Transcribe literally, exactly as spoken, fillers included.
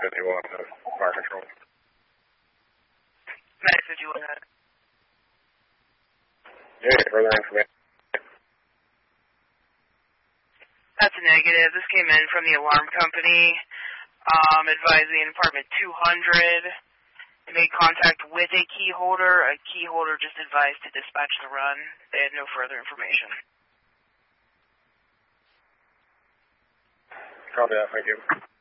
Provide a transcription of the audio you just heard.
fifty-one to fire control. Max fifty-one. Yeah, further information. That's a negative. This came in from the alarm company, um, advising apartment two hundred. They made contact with a key holder. A key holder just advised to dispatch the run. They had no further information. Copy that, thank you.